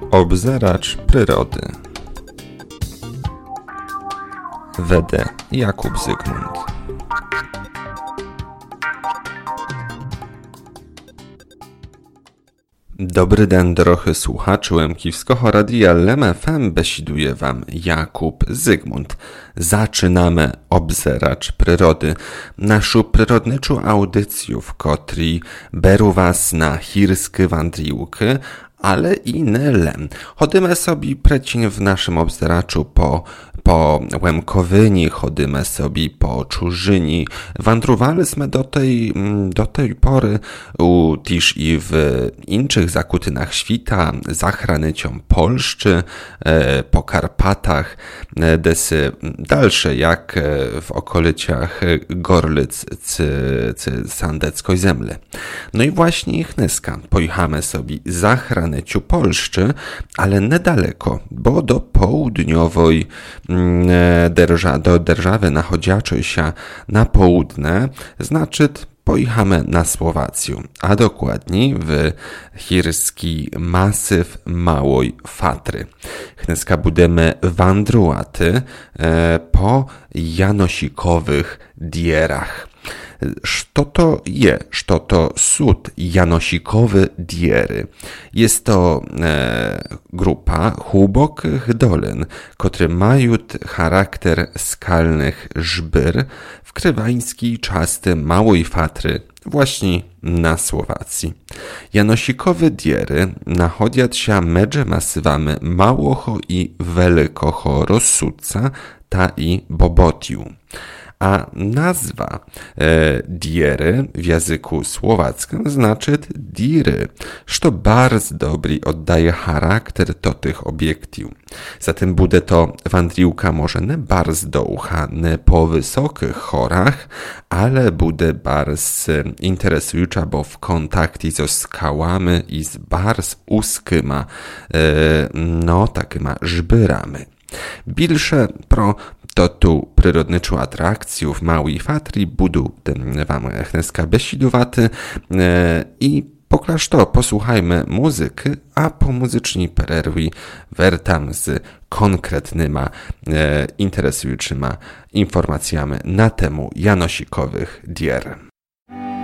Obzeracz przyrody. Wede Jakub Zygmunt. Dobry den, drohy słuchaczy Łemkiwskiego Radia Lem FM, besiduje wam Jakub Zygmunt. Zaczynamy Obzeracz przyrody, naszą przyrodniczą audycję, w której beru was na chirskie wandriłki, ale i nele. Chodymy sobie przeciń w naszym obzeraczu po Łemkowyni, chodymy sobie po Czużyni. Wandrowaliśmy do tej pory też i w innych zakutynach świata, za graniczą Polszczy, po Karpatach, desy dalsze jak w okolicach Gorlic czy Sandeckiej Zemli. No i właśnie ich nyska. Pojechamy sobie za granicą Polszczy, ale niedaleko, bo do południowej do держawy nachodziaczej się na południe, znaczy pojechamy na Słowację, a dokładniej w chirski masyw Małej Fatry. Dneska budemy wandrowaty po janosikowych dierach. Co to sud janosikowe diery? Jest to grupa głębokich dolin, które mają charakter skalnych żbyr w krywańskiej części Małej Fatry, właśnie na Słowacji. Janosikowe diery nachodzą się między masywami Małego i Wielkiego Rossudca, ta i Bobotiu. A nazwa diery w języku słowackim znaczy diry, co bardzo dobrze oddaje charakter do tych obiektów. Zatem bude to wandriłka może nie bardzo ucha, nie po wysokich horach, ale bude bardzo interesująca, bo w kontakcie ze skałami i z bardzo uskima, takima żbyrami. Bilsze pro to tu przyrodniczą atrakcję w Małej Fatry budu wam dneska besidowaty i poklaż to posłuchajmy muzyki, a po muzycznej przerwie wertam z konkretnymi interesującymi informacjami na temat janosikowych dier.